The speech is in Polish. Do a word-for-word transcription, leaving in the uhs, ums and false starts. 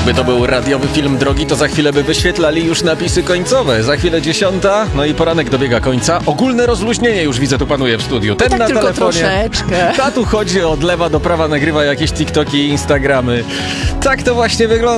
Jakby to był radiowy film drogi, to za chwilę by wyświetlali już napisy końcowe. Za chwilę dziesiąta, no i poranek dobiega końca. Ogólne rozluźnienie już widzę tu panuje w studiu. Ten tak na tylko telefonie. troszeczkę. Ta tu chodzi od lewa do prawa, nagrywa jakieś TikToki i Instagramy. Tak to właśnie wygląda.